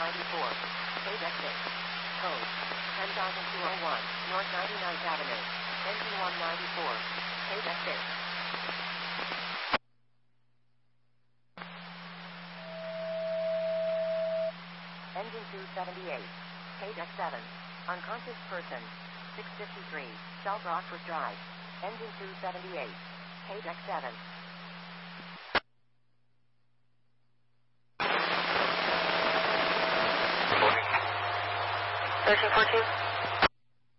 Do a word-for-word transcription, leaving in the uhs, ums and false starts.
ninety-four. Page exit. Code ten thousand two oh one, North ninety-ninth Avenue. Engine one ninety-four. Page exit. Engine two seventy-eight. Page X seven. Unconscious person. six fifty-three. South Rockford Drive. Engine two seventy-eight. Page X seven. thirteen fourteen.